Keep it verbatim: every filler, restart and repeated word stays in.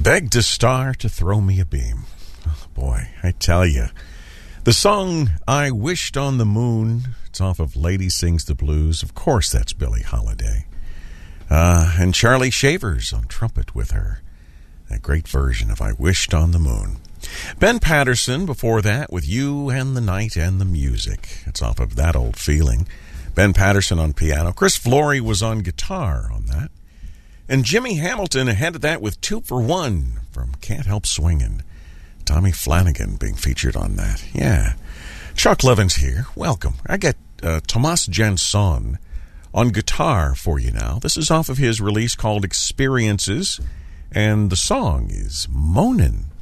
Begged a star to throw me a beam. Oh, boy, I tell you. The song I Wished on the Moon, it's off of Lady Sings the Blues. Of course, that's Billie Holiday. Uh, and Charlie Shavers on trumpet with her. That great version of I Wished on the Moon. Ben Patterson before that with You and the Night and the Music. It's off of That Old Feeling. Ben Patterson on piano. Chris Flory was on guitar on that. And Jimmy Hamilton ahead of that with Two for One from Can't Help Swingin'. Tommy Flanagan being featured on that. Yeah. Chuck Levins here. Welcome. I got uh, Tomas Jansson on guitar for you now. This is off of his release called Experiences, and the song is Moanin'.